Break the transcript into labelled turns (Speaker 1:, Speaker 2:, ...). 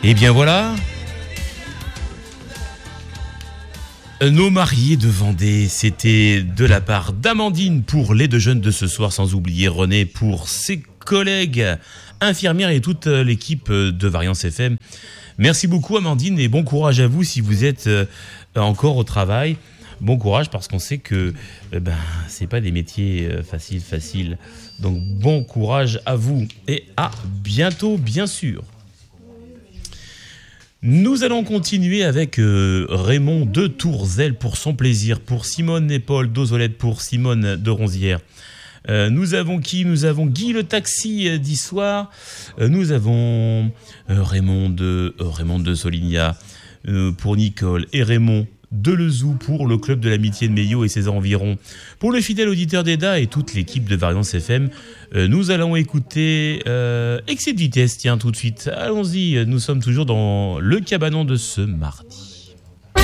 Speaker 1: Et bien voilà, nos mariés de Vendée, c'était de la part d'Amandine pour les deux jeunes de ce soir, sans oublier René pour ses collègues infirmières et toute l'équipe de Variance FM. Merci beaucoup Amandine et bon courage à vous si vous êtes encore au travail. Bon courage parce qu'on sait que c'est pas des métiers faciles. Donc bon courage à vous et à bientôt bien sûr. Nous allons continuer avec Raymond de Tourzel pour son plaisir, pour Simone et Paul d'Ozolette, pour Simone de Ronzière. Nous avons qui ? Nous avons Guy le taxi d'Issoire. Nous avons Raymond de Soligna pour Nicole et Raymond de Lezou pour le club de l'amitié de Meillot et ses environs. Pour le fidèle auditeur d'Eda et toute l'équipe de Variance FM, nous allons écouter Excès de vitesse, tiens tout de suite. Allons-y, nous sommes toujours dans le cabanon de ce mardi.